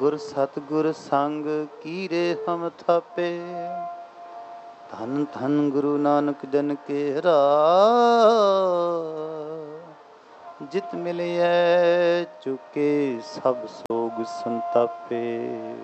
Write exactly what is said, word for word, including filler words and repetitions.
ਗੁਰ ਸਤਿਗੁਰ ਸੰਗ ਕੀਰੇ ਹਮ ਥਾਪੇ। ਧੰਨ ਧੰਨ ਗੁਰੂ ਨਾਨਕ ਜਨ ਕੇ ਰਾਹ, ਜਿਤ ਮਿਲਿਐ ਚੁਕੇ ਸਭ ਸੋਗ ਸੰਤਾਪੇ।